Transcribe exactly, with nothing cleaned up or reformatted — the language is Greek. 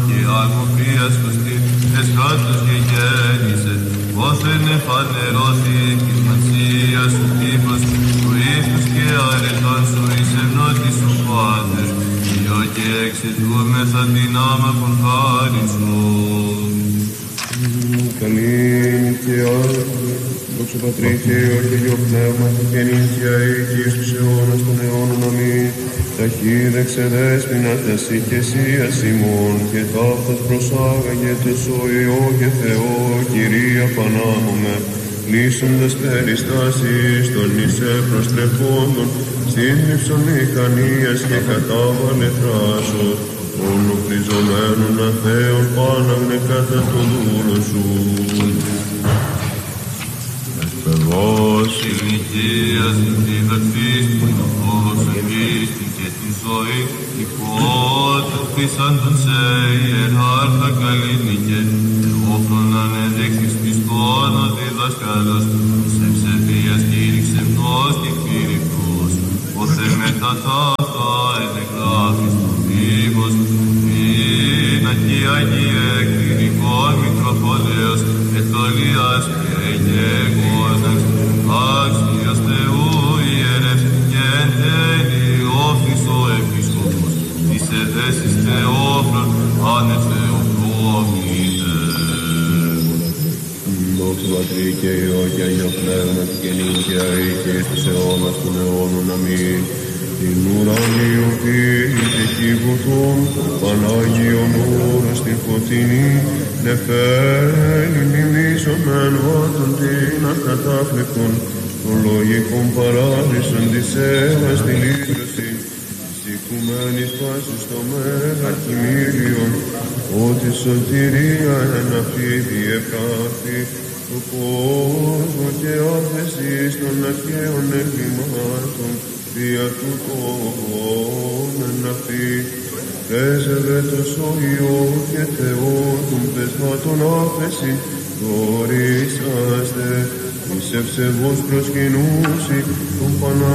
και αλμοφίας κοστή, εσχάτως και γέννησε, όθεν εφανερώθη της μανσίας σου τύπος, του ύφους και αρετών σου εις ευνότης σου Πάτερ, Υιό και εξαιτούμεθα την άμαχον χάριν σου. Καλήν και άγνη, δόξα Πατρί και Υιό και Υιό Πνεύμα, και νύχια εκεί στους αιώνας των αιώνων αμήν. Ταχύ δεξε δέσποινα τεσί και σίας ημών, και ταύτας προσάγαγε ο Υιό και Θεό, Κυρία Πανάμωμε, λύσοντας περιστάσεις των νησέ προστρεφόντων, στην υψομηχανίας και κατάβαλε θράσος, των οφριζομένων αθέων πάναγνε κατά το δούλο σου. Ως ηλικίας τη δακτής που το φως εγγύστη και τη ζωή υπότακτησαν σε ιεράρχα καλλίνικε, εόφρον ανέδειξης πιστών ο διδασκάλος, σε ψευδίας κήρυξε μνός και κηρυκός, όθε μετά ταύτα ενεγράφης του βήμος, ειν Αγία εκκληρικών Μητροπολέως, ετωλίας και γεγόνας, άξιος Θεού ιερεύς και εν τέλει όφης ο Επίσκοπος, της εδέσης Θεόφρον άνευ Θεοπρόφητε. Δόξα Πατρί και Υιό και Αγίο Πνεύμα και νύχια και στους αιώνας των αιώνων αμήν. Την ουρανίον φύλη και κύβωτον, Πανάγιον όρος την φωτεινή, νεφέλην ημίσομεν βάτων την ακατάφλεκτον, των λογικών παράδεισων της Εύας τη λύτρωση, της οικουμένης πάσης στο μέγα κοιμήλιον, ότι σωτηρία εν αυτή διεπράχθη, το κόσμο και άφεσης των αρχαίων εγκλημάτων, δια του τόπων εν αυτή, πρέσβευε το Υιό και Θεό των πεσμάτων άφεση, δωρήσαστε, εις ευσεβώς προσκυνούσι, τον Πανά